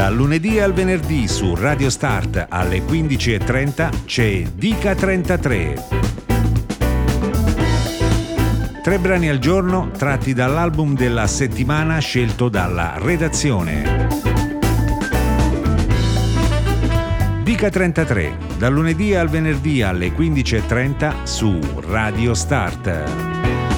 Dal lunedì al venerdì su Radio Start alle 15:30 c'è Dica 33. 3 brani al giorno tratti dall'album della settimana scelto dalla redazione. Dica 33, dal lunedì al venerdì alle 15:30 su Radio Start.